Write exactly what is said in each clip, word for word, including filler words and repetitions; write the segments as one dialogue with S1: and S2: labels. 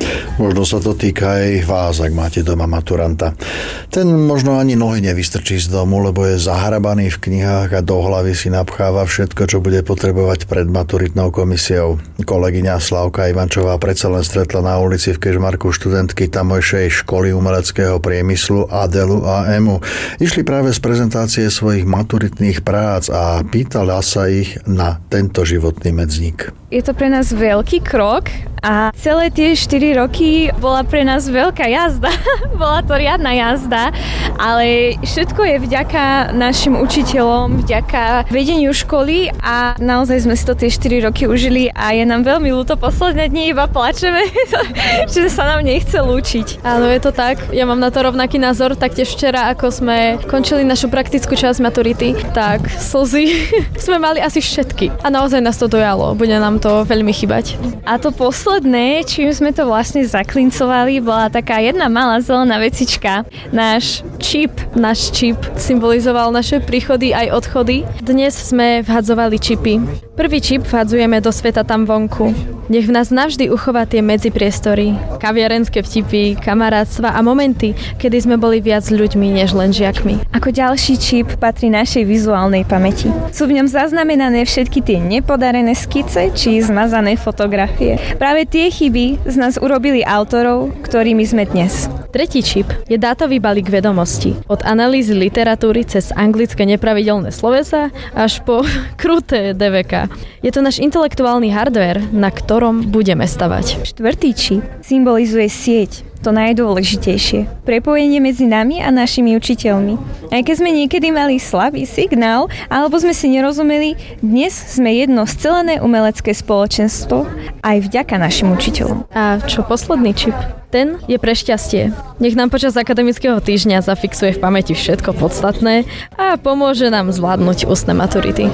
S1: Možno sa to týka aj vás, ak máte doma maturanta. Ten možno ani nohy nevystrčí z domu, lebo je zahrabaný v knihách a do hlavy si napcháva všetko, čo bude potrebovať pred maturitnou komisiou. Kolegyňa Slavka Ivančová predsa len stretla na ulici v Kežmarku študentky tamojšej školy umeleckého priemyslu Adelu a Emu. Išli práve z prezentácie svojich maturitných prác a pýtala sa ich na tento životný medzník.
S2: Je to pre nás veľký krok a celé tie štyri roky bola pre nás veľká jazda. Bola to riadna jazda, ale všetko je vďaka našim učiteľom, vďaka vedeniu školy a naozaj sme si to tie štyri roky užili a je nám veľmi ľúto, posledné dni iba plačeme, že sa nám nechce lúčiť.
S3: Áno, je to tak. Ja mám na to rovnaký názor. Taktiež včera, ako sme končili našu praktickú časť maturity, tak slzy sme mali asi všetky. A naozaj nás to dojalo. Bude nám to veľmi chýbať.
S2: A to posledné, čím sme to vlastne zaklincovali, bola taká jedna malá zelená vecička. Náš čip. Náš čip symbolizoval naše príchody aj odchody. Dnes sme vhadzovali čipy. Prvý čip vhadzujeme do sveta tam vonku. Nech v nás navždy uchová tie medzipriestory. Kaviarenské vtipy, kamarátstva a momenty, kedy sme boli viac ľuďmi než len žiakmi. Ako ďalší čip patrí našej vizuálnej pamäti. Sú v ňom zaznamenané všetky tie nepodarené skice či zmazané fotografie. Práve tie chyby z nás urobili autorov, ktorými sme dnes.
S3: Tretí čip je dátový balík vedomostí. Od analýzy literatúry cez anglické nepravidelné slovesa až po kruté dé vé ká. Je to náš intelektuálny hardware, na ktorom budeme stavať.
S2: Štvrtý čip symbolizuje sieť. To najdôležitejšie. Prepojenie medzi nami a našimi učiteľmi. Aj keď sme niekedy mali slabý signál, alebo sme si nerozumeli, dnes sme jedno scelené umelecké spoločenstvo aj vďaka našim učiteľom.
S3: A čo posledný čip? Ten je pre šťastie. Nech nám počas akademického týždňa zafixuje v pamäti všetko podstatné a pomôže nám zvládnuť ústne maturity.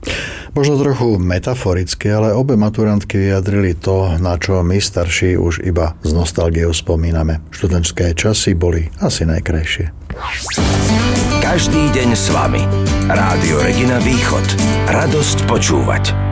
S1: Možno trochu metaforicky, ale obe maturantky vyjadrili to, na čo my starší už iba z nostalgiou spomíname. Študentské časy boli asi najkrajšie.
S4: Každý deň s vami. Rádio Regina Východ. Radosť počúvať.